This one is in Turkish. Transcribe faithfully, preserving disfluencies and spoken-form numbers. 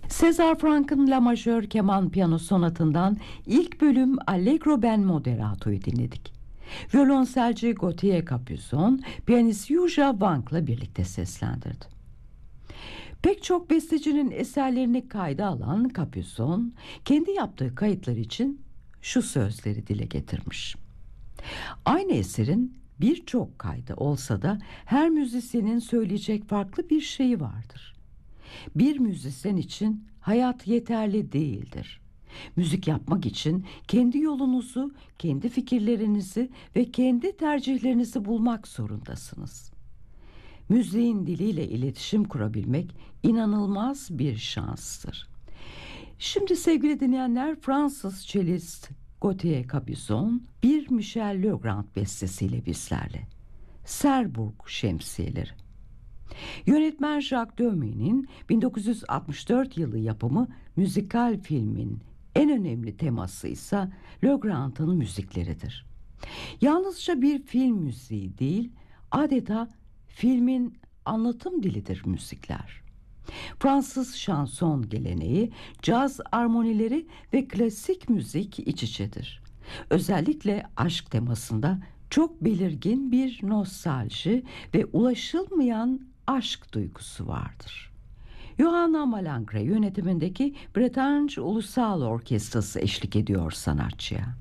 César Franck'ın La Majör keman piyano sonatından ilk bölüm Allegro ben Moderato'yu dinledik. Violonselci Gauthier Capuçon, piyanist Yuja Wang'la birlikte seslendirdi. Pek çok bestecinin eserlerini kayda alan Capuçon, kendi yaptığı kayıtlar için şu sözleri dile getirmiş. Aynı eserin birçok kaydı olsa da her müzisyenin söyleyecek farklı bir şeyi vardır. Bir müzisyen için hayat yeterli değildir. Müzik yapmak için kendi yolunuzu, kendi fikirlerinizi ve kendi tercihlerinizi bulmak zorundasınız. Müziğin diliyle iletişim kurabilmek inanılmaz bir şanstır. Şimdi sevgili dinleyenler, Fransız cellist Gauthier Capuçon bir Michel Legrand bestesiyle bizlerle. Serburg Şemsiyeleri. Yönetmen Jacques Demy'nin bin dokuz yüz altmış dört yılı yapımı müzikal filmin en önemli teması ise Legrand'ın müzikleridir. Yalnızca bir film müziği değil, adeta filmin anlatım dilidir müzikler. Fransız şanson geleneği, caz armonileri ve klasik müzik iç içedir. Özellikle aşk temasında çok belirgin bir nostalji ve ulaşılmayan aşk duygusu vardır. Johanna Malangre yönetimindeki Bretagne Ulusal Orkestrası eşlik ediyor sanatçıya.